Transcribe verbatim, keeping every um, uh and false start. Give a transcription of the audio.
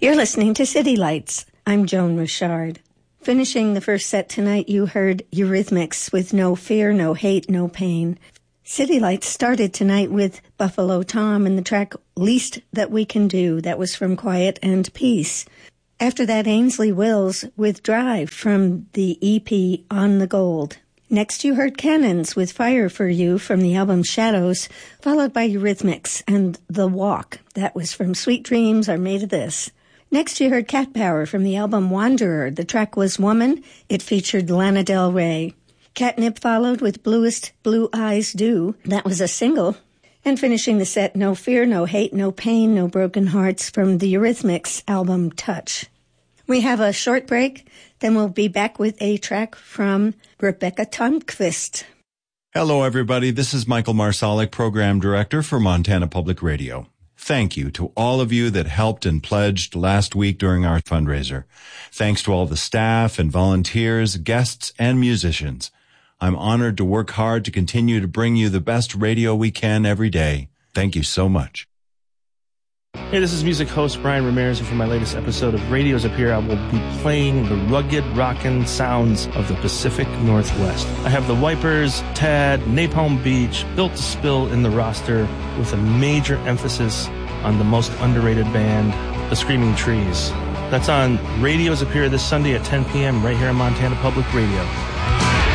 You're listening to City Lights. I'm Joan Richard. Finishing the first set tonight, you heard Eurythmics with No Fear, No Hate, No Pain. City Lights started tonight with Buffalo Tom and the track Least That We Can Do. That was from Quiet and Peace. After that, Ainsley Wills with Drive from the E P On the Gold. Next, you heard Cannons with Fire for You from the album Shadows, followed by Eurythmics and The Walk. That was from Sweet Dreams Are Made of This. Next, you heard Cat Power from the album Wanderer. The track was Woman. It featured Lana Del Rey. Catnip followed with Bluest Blue Eyes Do. That was a single. And finishing the set, No Fear, No Hate, No Pain, No Broken Hearts from the Eurythmics album Touch. We have a short break, then we'll be back with a track from Rebecca Tumquist. Hello, everybody. This is Michael Marsalic, Program Director for Montana Public Radio. Thank you to all of you that helped and pledged last week during our fundraiser. Thanks to all the staff and volunteers, guests, and musicians. I'm honored to work hard to continue to bring you the best radio we can every day. Thank you so much. Hey, this is music host Brian Ramirez, and for my latest episode of Radios Up Here, I will be playing the rugged, rockin' sounds of the Pacific Northwest. I have the Wipers, Tad, Napalm Beach, Built to Spill in the roster, with a major emphasis on the most underrated band, the Screaming Trees. That's on Radios Up Here this Sunday at ten p.m. right here on Montana Public Radio.